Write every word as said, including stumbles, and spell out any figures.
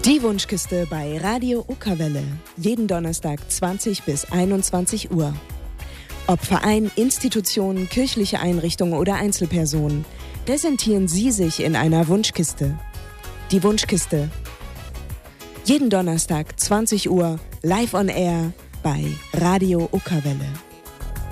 Die Wunschkiste bei Radio Okerwelle. Jeden Donnerstag zwanzig bis einundzwanzig Uhr. Ob Verein, Institutionen, kirchliche Einrichtungen oder Einzelpersonen, präsentieren Sie sich in einer Wunschkiste. Die Wunschkiste. Jeden Donnerstag zwanzig Uhr live on air bei Radio Okerwelle.